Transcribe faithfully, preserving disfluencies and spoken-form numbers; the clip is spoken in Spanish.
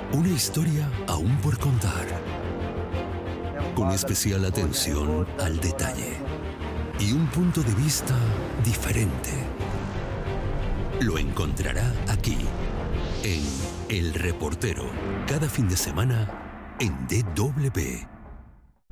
Una historia aún por contar, con especial atención al detalle y un punto de vista diferente. Lo encontrará aquí, en El Reportero, cada fin de semana en D W.